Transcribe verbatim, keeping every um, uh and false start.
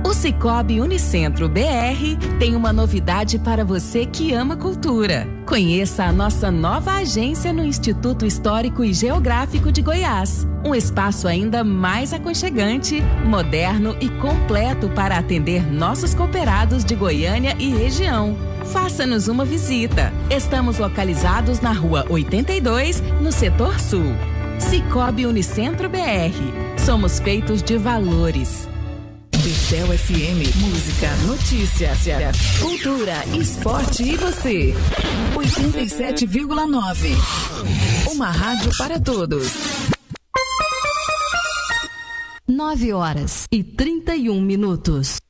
O Sicoob Unicentro B R tem uma novidade para você que ama cultura. Conheça a nossa nova agência no Instituto Histórico e Geográfico de Goiás. Um espaço ainda mais aconchegante, moderno e completo para atender nossos cooperados de Goiânia e região. Faça-nos uma visita. Estamos localizados na Rua oitenta e dois, no Setor Sul. Sicoob Unicentro B R. Somos feitos de valores. Bebel F M, música, notícias, cultura, esporte e você. oitenta e sete vírgula nove. Uma rádio para todos. nove horas e trinta e um minutos.